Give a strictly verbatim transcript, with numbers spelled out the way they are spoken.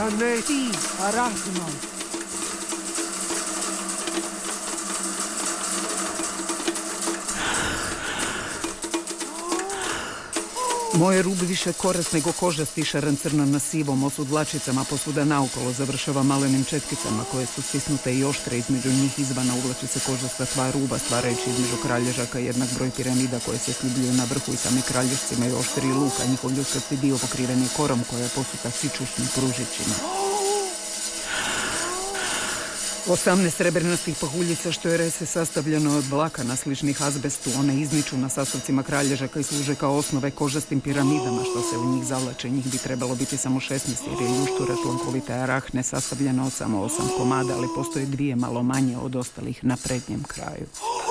a ne ti, arachnon. Moje rub više korast nego kožasti šaran crno na sivom, osud dlačicama posvuda naokolo, završava malenim četkicama koje su stisnute i oštre, između njih izvana uvlači se kožasta tvar ruba, stvarajući između kralježaka jednak broj piramida koje se sljubljuju na vrhu i sami kralježci imaju oštri luk, a njihov ljuskasti dio pokriven je korom koja je posuta sičušnim pružićima. Osamnaest srebrnastih pahuljica što je rese sastavljeno od vlakana sličnih azbestu, one izniču na sastavcima kralježaka i služe kao osnove kožastim piramidama što se u njih zavlače. Njih bi trebalo biti samo šesnaest jer je ljuštura tlankovite arahne sastavljena od samo osam komada, ali postoje dvije malo manje od ostalih na prednjem kraju.